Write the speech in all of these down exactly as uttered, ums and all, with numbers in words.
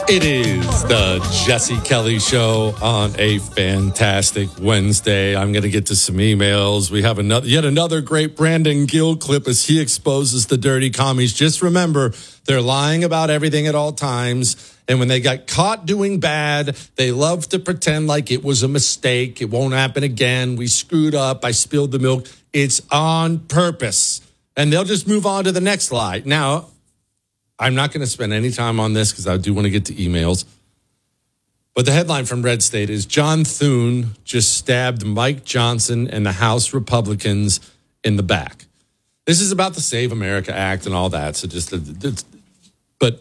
It is the Jesse Kelly Show on a fantastic Wednesday. I'm going to get to some emails. We have another, yet another great Brandon Gill clip as he exposes the dirty commies. Just remember, they're lying about everything at all times. And when they got caught doing bad, they love to pretend like it was a mistake. It won't happen again. We screwed up. I spilled the milk. It's on purpose. And they'll just move on to the next lie. Now, I'm not going to spend any time on this because I do want to get to emails. But the headline from Red State is John Thune just stabbed Mike Johnson and the House Republicans in the back. This is about the Save America Act and all that. So just, but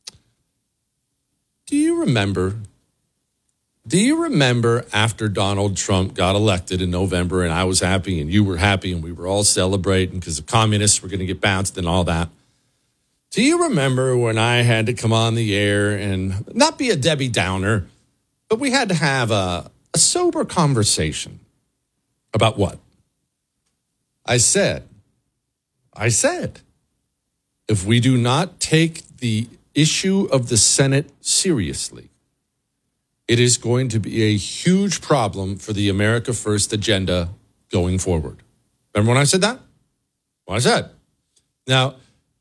do you remember, do you remember after Donald Trump got elected in November and I was happy and you were happy and we were all celebrating because the communists were going to get bounced and all that? Do you remember when I had to come on the air and not be a Debbie Downer, but we had to have a, a sober conversation about what? I said, I said, if we do not take the issue of the Senate seriously, it is going to be a huge problem for the America First agenda going forward. Remember when I said that? What I said. Now,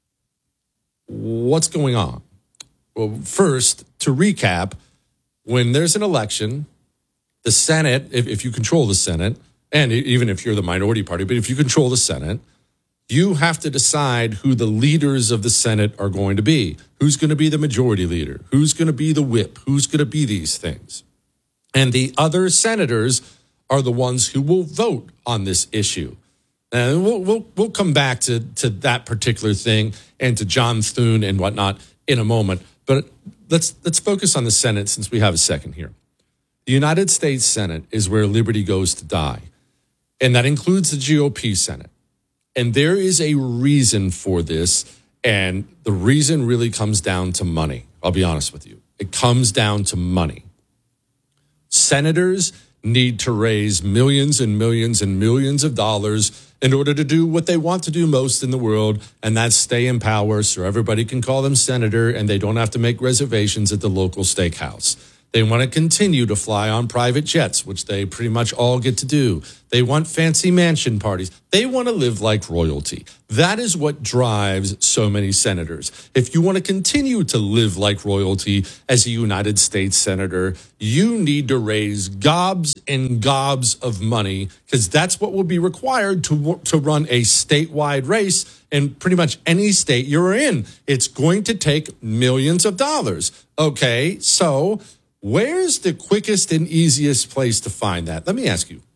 what's going on? Well, first, to recap, when there's an election, the Senate, if, if you control the Senate, and even if you're the minority party, but if you control the Senate, you have to decide who the leaders of the Senate are going to be. Who's going to be the majority leader? Who's going to be the whip? Who's going to be these things? And the other senators are the ones who will vote on this issue. And we'll, we'll we'll come back to, to that particular thing and to John Thune and whatnot in a moment. But let's let's focus on the Senate since we have a second here. The United States Senate is where liberty goes to die. And that includes the G O P Senate. And there is a reason for this. And the reason really comes down to money. I'll be honest with you. It comes down to money. Senators need to raise millions and millions and millions of dollars in order to do what they want to do most in the world, and that's stay in power so everybody can call them senator and they don't have to make reservations at the local steakhouse. They want to continue to fly on private jets, which they pretty much all get to do. They want fancy mansion parties. They want to live like royalty. That is what drives so many senators. If you want to continue to live like royalty as a United States senator, you need to raise gobs and gobs of money because that's what will be required to, to run a statewide race in pretty much any state you're in. It's going to take millions of dollars. Okay, so where's the quickest and easiest place to find that? Let me ask you.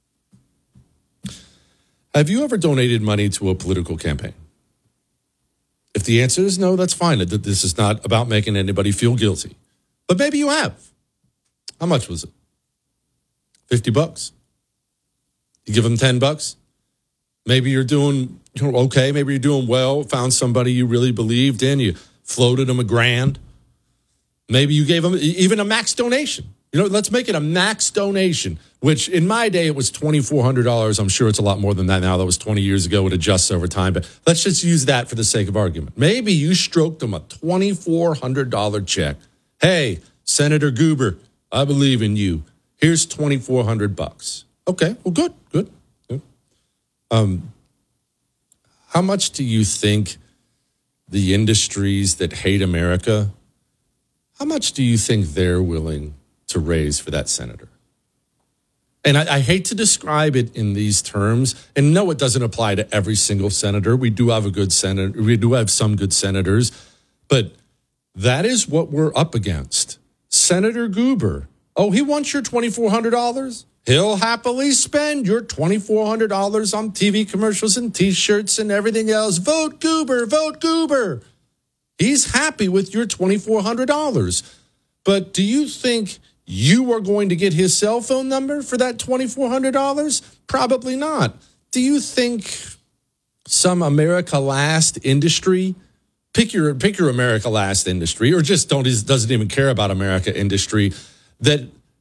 Have you ever donated money to a political campaign? If the answer is no, that's fine. This is not about making anybody feel guilty. But maybe you have. How much was it? fifty bucks? You give them ten bucks? Maybe you're doing okay. Maybe you're doing well. Found somebody you really believed in. You floated them a grand. Maybe you gave them even a max donation. You know, let's make it a max donation, which in my day, it was twenty-four hundred dollars. I'm sure it's a lot more than that now. That was twenty years ago. It adjusts over time. But let's just use that for the sake of argument. Maybe you stroked them a twenty-four hundred dollars check. Hey, Senator Goober, I believe in you. Here's twenty-four hundred bucks. Okay, well, good, good, good. Um, how much do you think the industries that hate America, how much do you think they're willing to raise for that senator? And I, I hate to describe it in these terms. And no, it doesn't apply to every single senator. We do have a good senator. We do have some good senators. But that is what we're up against. Senator Goober. Oh, he wants your twenty-four hundred dollars? He'll happily spend your twenty-four hundred dollars on T V commercials and T-shirts and everything else. Vote Goober, vote Goober. He's happy with your twenty-four hundred dollars. But do you think you are going to get his cell phone number for that twenty-four hundred dollars? Probably not. Do you think some America Last industry, pick your pick your America Last industry, or just don't doesn't even care about America industry, that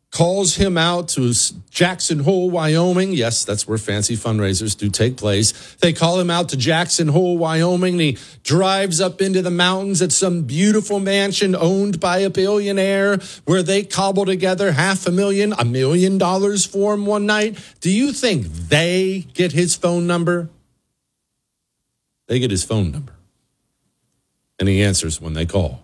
calls him out to Jackson Hole, Wyoming. Yes, that's where fancy fundraisers do take place. They call him out to Jackson Hole, Wyoming, and he drives up into the mountains at some beautiful mansion owned by a billionaire where they cobble together half a million, a million dollars for him one night. Do you think they get his phone number? They get his phone number. And he answers when they call.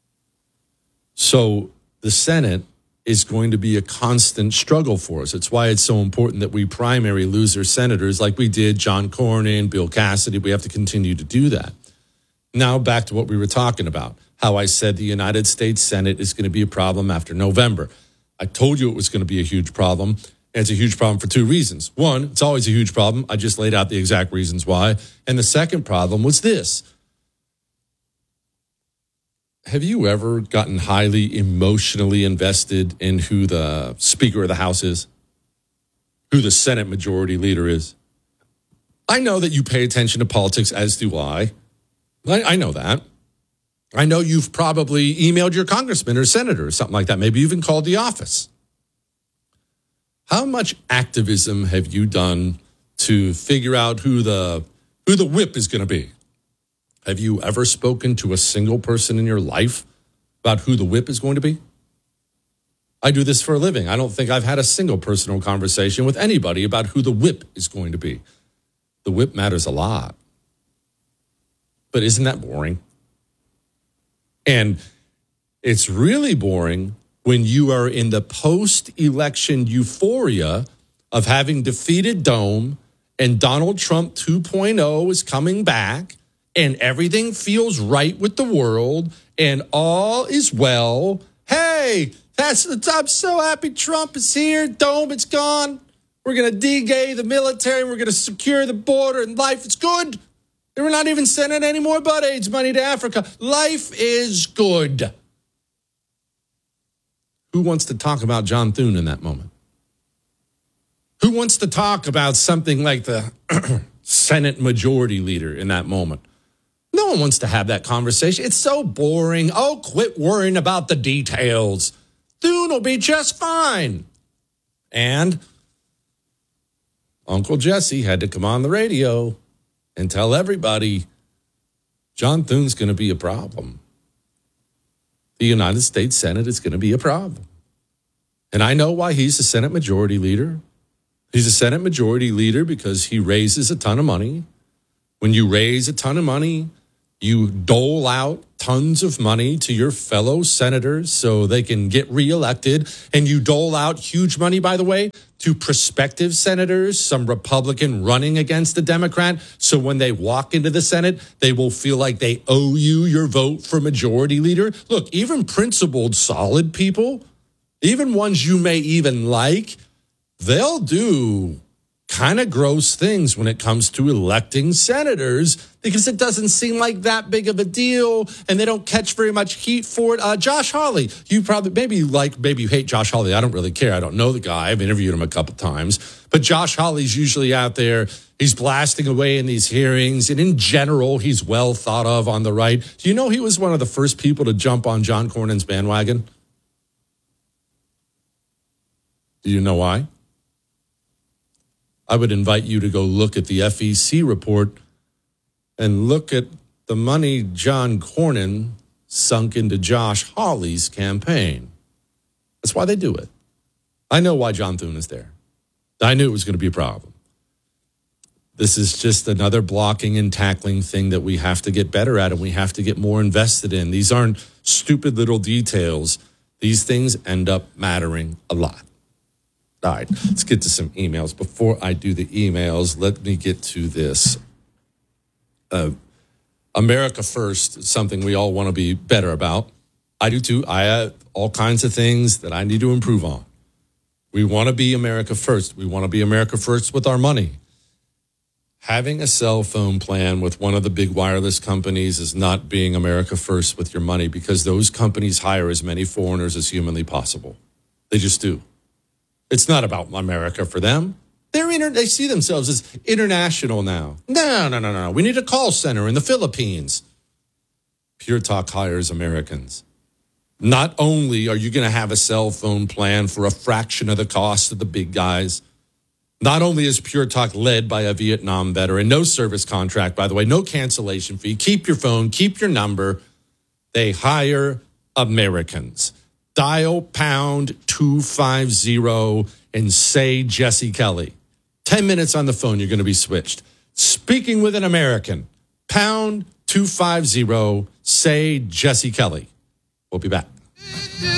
So the Senate is going to be a constant struggle for us. It's why it's so important that we primary loser senators like we did John Cornyn, Bill Cassidy. We have to continue to do that. Now back to what we were talking about, how I said the United States Senate is going to be a problem after November. I told you it was going to be a huge problem, and it's a huge problem for two reasons. One, it's always a huge problem. I just laid out the exact reasons why. And the second problem was this. Have you ever gotten highly emotionally invested in who the Speaker of the House is? Who the Senate Majority Leader is? I know that you pay attention to politics, as do I. I, I know that. I know you've probably emailed your congressman or senator or something like that. Maybe even called the office. How much activism have you done to figure out who the who the whip is going to be? Have you ever spoken to a single person in your life about who the whip is going to be? I do this for a living. I don't think I've had a single personal conversation with anybody about who the whip is going to be. The whip matters a lot. But isn't that boring? And it's really boring when you are in the post-election euphoria of having defeated Dome and Donald Trump two point oh is coming back and everything feels right with the world, and all is well. Hey, that's I'm so happy Trump is here. Dome, it's gone. We're going to de-gay the military. We're going to secure the border, and life is good. And we're not even sending any more butt AIDS money to Africa. Life is good. Who wants to talk about John Thune in that moment? Who wants to talk about something like the Senate Majority Leader in that moment? No one wants to have that conversation. It's so boring. Oh, quit worrying about the details. Thune will be just fine. And Uncle Jesse had to come on the radio and tell everybody John Thune's going to be a problem. The United States Senate is going to be a problem. And I know why he's the Senate Majority Leader. He's a Senate Majority Leader because he raises a ton of money. When you raise a ton of money, you dole out tons of money to your fellow senators so they can get reelected. And you dole out huge money, by the way, to prospective senators, some Republican running against a Democrat. So when they walk into the Senate, they will feel like they owe you your vote for Majority Leader. Look, even principled, solid people, even ones you may even like, they'll do kind of gross things when it comes to electing senators because it doesn't seem like that big of a deal and they don't catch very much heat for it. Uh, Josh Hawley, you probably, maybe you like, maybe you hate Josh Hawley. I don't really care. I don't know the guy. I've interviewed him a couple times. But Josh Hawley's usually out there. He's blasting away in these hearings. And in general, he's well thought of on the right. Do you know he was one of the first people to jump on John Cornyn's bandwagon? Do you know why? I would invite you to go look at the F E C report and look at the money John Cornyn sunk into Josh Hawley's campaign. That's why they do it. I know why John Thune is there. I knew it was going to be a problem. This is just another blocking and tackling thing that we have to get better at and we have to get more invested in. These aren't stupid little details. These things end up mattering a lot. All right, let's get to some emails. Before I do the emails, let me get to this. Uh, America First is something we all want to be better about. I do too. I have all kinds of things that I need to improve on. We want to be America First. We want to be America First with our money. Having a cell phone plan with one of the big wireless companies is not being America First with your money because those companies hire as many foreigners as humanly possible. They just do. It's not about America for them. They're inter- they see themselves as international now. No, no, no, no. We need a call center in the Philippines. Pure Talk hires Americans. Not only are you going to have a cell phone plan for a fraction of the cost of the big guys, not only is Pure Talk led by a Vietnam veteran, no service contract, by the way, no cancellation fee. Keep your phone, keep your number. They hire Americans. Dial pound two fifty and say Jesse Kelly. Ten minutes on the phone, you're going to be switched. Speaking with an American, pound two fifty, say Jesse Kelly. We'll be back.